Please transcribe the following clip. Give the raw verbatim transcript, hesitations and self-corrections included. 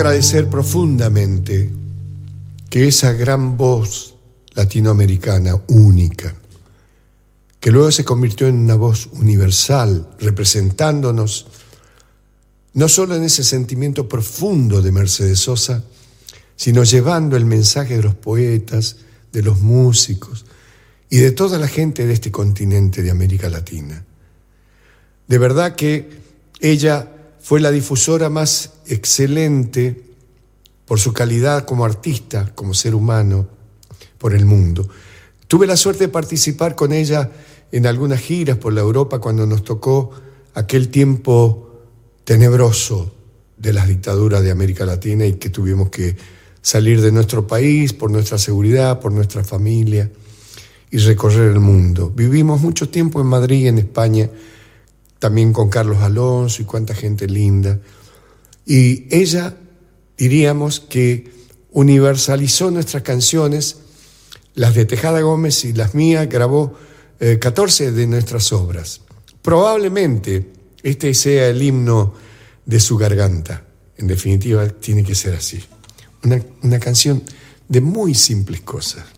agradecer profundamente que esa gran voz latinoamericana única, que luego se convirtió en una voz universal, representándonos no solo en ese sentimiento profundo de Mercedes Sosa, sino llevando el mensaje de los poetas, de los músicos y de toda la gente de este continente de América Latina. De verdad que ella fue la difusora más excelente por su calidad como artista, como ser humano, por el mundo. Tuve la suerte de participar con ella en algunas giras por la Europa cuando nos tocó aquel tiempo tenebroso de las dictaduras de América Latina y que tuvimos que salir de nuestro país por nuestra seguridad, por nuestra familia y recorrer el mundo. Vivimos mucho tiempo en Madrid, en España, también con Carlos Alonso y cuánta gente linda. Y ella, diríamos que universalizó nuestras canciones, las de Tejada Gómez y las mías, grabó eh, catorce de nuestras obras. Probablemente este sea el himno de su garganta. En definitiva, tiene que ser así. Una, una canción de muy simples cosas.